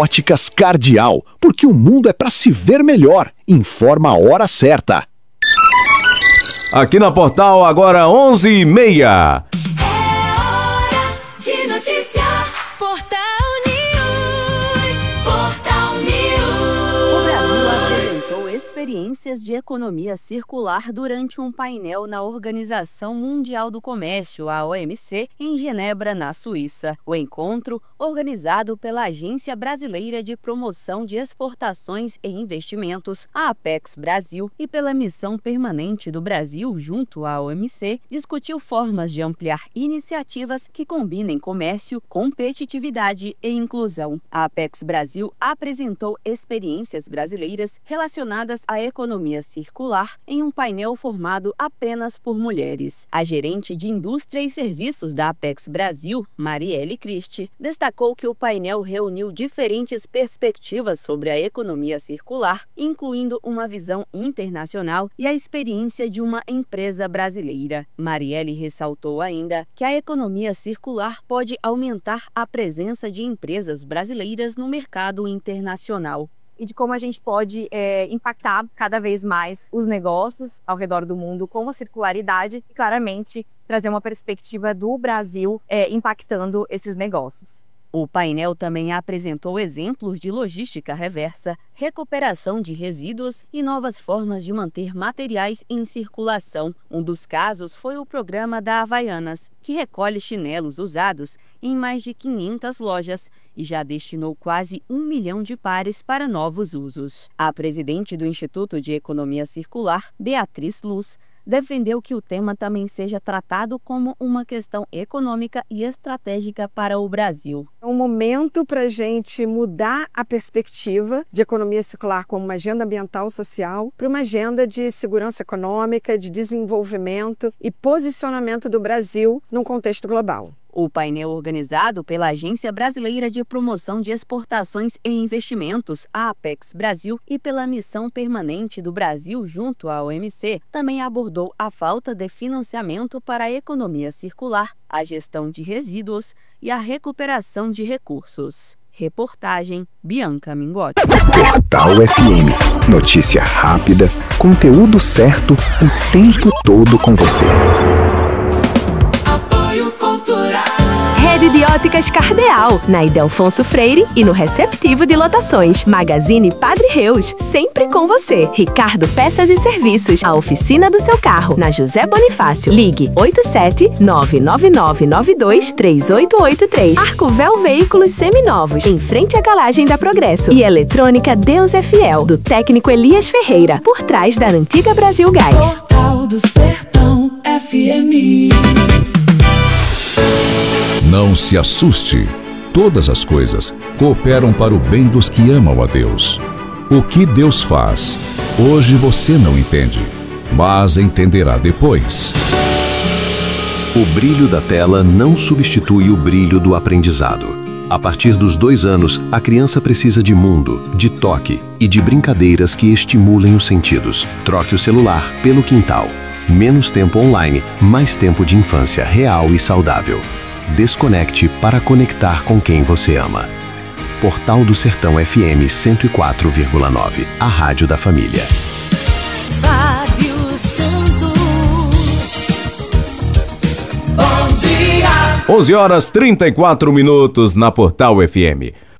Óticas Cardial, porque o mundo é para se ver melhor. Informa a hora certa. Aqui na Portal, agora 11h30. É hora de notícia. Portal News. Portal News. O Brasil apresentou experiências de economia circular durante um painel na Organização Mundial do Comércio, a OMC, em Genebra, na Suíça. O encontro, organizado pela Agência Brasileira de Promoção de Exportações e Investimentos, a Apex Brasil, e pela Missão Permanente do Brasil junto à OMC, discutiu formas de ampliar iniciativas que combinem comércio, competitividade e inclusão. A Apex Brasil apresentou experiências brasileiras relacionadas à economia circular em um painel formado apenas por mulheres. A gerente de Indústria e Serviços da Apex Brasil, Marielle Christi, destacou que o painel reuniu diferentes perspectivas sobre a economia circular, incluindo uma visão internacional e a experiência de uma empresa brasileira. Marielle ressaltou ainda que a economia circular pode aumentar a presença de empresas brasileiras no mercado internacional. E de como a gente pode impactar cada vez mais os negócios ao redor do mundo com a circularidade e, claramente, trazer uma perspectiva do Brasil impactando esses negócios. O painel também apresentou exemplos de logística reversa, recuperação de resíduos e novas formas de manter materiais em circulação. Um dos casos foi o programa da Havaianas, que recolhe chinelos usados em mais de 500 lojas e já destinou quase 1 milhão de pares para novos usos. A presidente do Instituto de Economia Circular, Beatriz Luz, defendeu que o tema também seja tratado como uma questão econômica e estratégica para o Brasil. É um momento para a gente mudar a perspectiva de economia circular como uma agenda ambiental e social para uma agenda de segurança econômica, de desenvolvimento e posicionamento do Brasil num contexto global. O painel organizado pela Agência Brasileira de Promoção de Exportações e Investimentos, a Apex Brasil, e pela Missão Permanente do Brasil junto à OMC, também abordou a falta de financiamento para a economia circular, a gestão de resíduos e a recuperação de recursos. Reportagem Bianca Mingotti. Portal FM. Notícia rápida, conteúdo certo, o tempo todo com você. Apoio Cultural. Rede de Óticas Cardeal, na Ildefonso Freire e no Receptivo de Lotações. Magazine Padre Reus, sempre com você. Ricardo Peças e Serviços, a oficina do seu carro, na José Bonifácio. Ligue 87-99992-3883. Arcovel Veículos Seminovos, em frente à garagem da Progresso. E Eletrônica Deus é Fiel, do técnico Elias Ferreira, por trás da antiga Brasil Gás. Portal do Sertão FM. Não se assuste. Todas as coisas cooperam para o bem dos que amam a Deus. O que Deus faz, hoje você não entende, mas entenderá depois. O brilho da tela não substitui o brilho do aprendizado. A partir dos 2 anos, a criança precisa de mundo, de toque e de brincadeiras que estimulem os sentidos. Troque o celular pelo quintal. Menos tempo online, mais tempo de infância real e saudável. Desconecte para conectar com quem você ama. Portal do Sertão FM 104,9, a rádio da família. Fábio Santos. Bom dia. 11h34 na Portal FM.